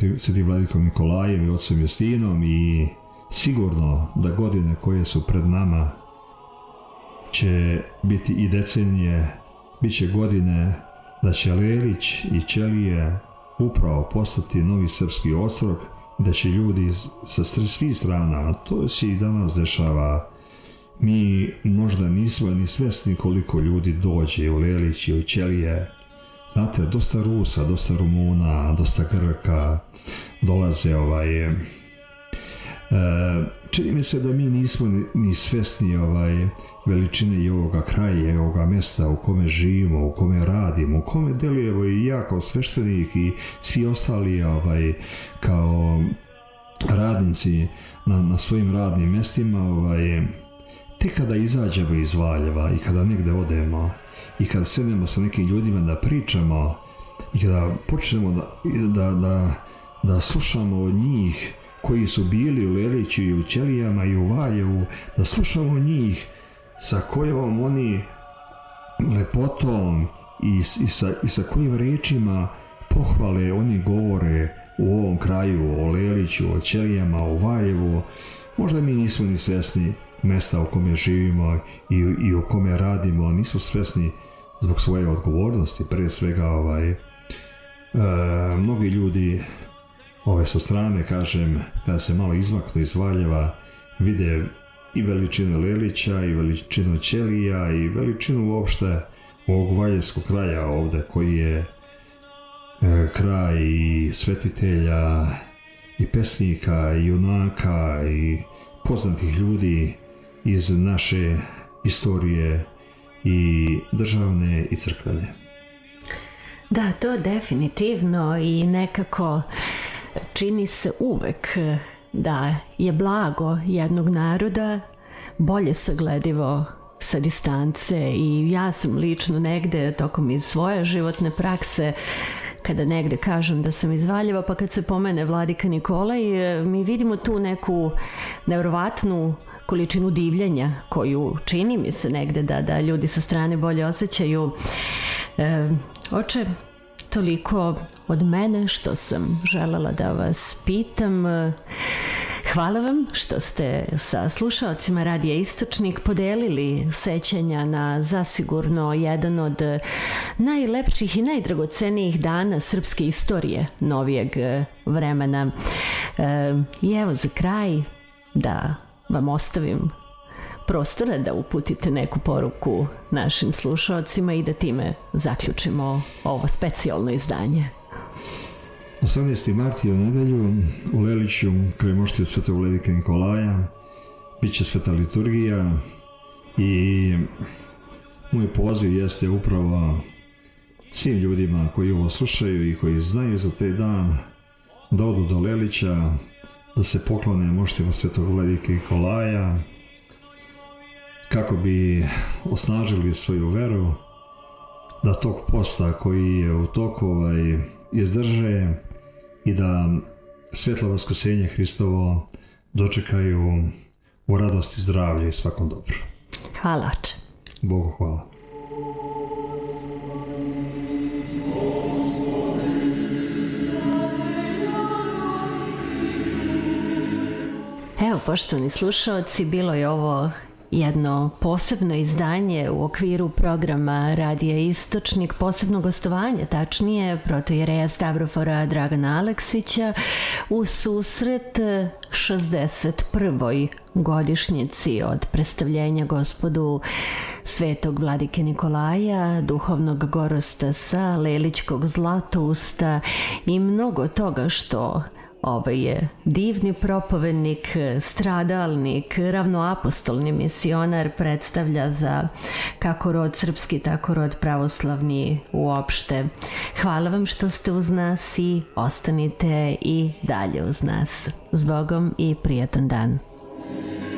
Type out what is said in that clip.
Svetim vladikom Nikolajem i ocom Justinom, i sigurno da godine koje su pred nama će biti i decenije, bit će godine da će Lelić i Ćelije upravo postati novi srpski ostrog, da će ljudi sa svih strana, to se i danas dešava, mi možda nismo ni svesni koliko ljudi dođe u Lelić i u Ćelije. Znate, dosta Rusa, dosta Rumuna, dosta Grka dolaze. Čini mi se da mi nismo ni svesni veličine i ovoga kraja i ovoga mesta u kome živimo, u kome radimo, u kome delujemo i ja kao sveštenik i svi ostali kao radnici na svojim radnim mestima. Tek kada izađemo iz Valjeva i kada negde odemo i kada sednemo sa nekim ljudima da pričamo i kada počnemo da slušamo od njih koji su bili u Leliću i u Ćelijama i u Valjevu, da slušamo njih sa kojom oni lepotom i sa kojim rečima pohvale oni govore u ovom kraju, o Leliću, o Ćelijama, o Valjevu. Možda mi nismo ni svesni mesta u kome živimo i u kome radimo, nismo svesni zbog svoje odgovornosti. Pre svega mnogi ljudi sa strane, kažem, kada se malo izmaknu iz Valjeva, vide i veličinu Lelića i veličinu Ćelija i veličinu uopšte ovog valjevskog kraja ovde, koji je kraj i svetitelja i pesnika i junaka i poznatih ljudi iz naše istorije i državne i crkvene. Da, to definitivno, i nekako čini se uvek da je blago jednog naroda bolje sagledivo sa distance, i ja sam lično negde tokom iz svoje životne prakse, kada negde kažem da sam iz Valjeva, pa kad se pomene vladika Nikolaj, mi vidimo tu neku nevjerovatnu količinu divljenja koju čini mi se negde da ljudi sa strane bolje osjećaju. Oče, toliko od mene što sam želela da vas pitam. Hvala vam što ste sa slušaocima Radija Istočnik podelili sećanja na zasigurno jedan od najlepših i najdragocenijih dana srpske istorije novijeg vremena. I evo za kraj da vam ostavim prostora da uputite neku poruku našim slušaocima i da time zaključimo ovo specijalno izdanje. 18. mart je u nedelju u Leliću, kraj moštije Svetog vladike Nikolaja, bit će sveta liturgija i moj poziv jeste upravo svim ljudima koji ovo slušaju i koji znaju za taj dan da odu do Lelića, da se poklone moštijama Svetog vladike Nikolaja, kako bi osnažili svoju veru, da tog posta koji je u toku izdrže i da svetlo vaskrsenje Hristovo dočekaju u radosti, zdravlju i svakom dobru. Hvala, oče. Bogu hvala. Evo, poštovani slušaoci, bilo je ovo jedno posebno izdanje u okviru programa Radija Istočnik, posebno gostovanje, tačnije protoijereja Stavrofora Dragana Aleksića u susret 61. godišnjici od predstavljenja Gospodu Svetog vladike Nikolaja, duhovnog gorosta sa Lelićkog Zlatousta i mnogo toga što ovaj je divni propovednik, stradalnik, ravnoapostolni misionar predstavlja za kako rod srpski, tako rod pravoslavni uopšte. Hvala vam što ste uz nas i ostanite i dalje uz nas. S Bogom i prijatan dan.